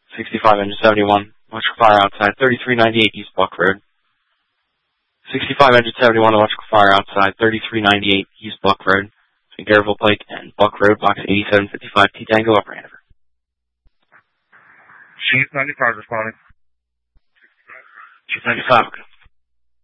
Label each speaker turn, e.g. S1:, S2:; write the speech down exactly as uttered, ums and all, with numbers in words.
S1: sixty-five engine seventy-one, electrical fire outside, thirty-three ninety-eight East Buck Road. sixty-five engine seventy-one, electrical fire outside, thirty-three ninety-eight East Buck Road. Between Garreville Pike and Buck Road, box eighty-seven fifty-five, T Tango, Upper Hanover.
S2: Chief ninety-five responding.
S1: Chief ninety-five, okay.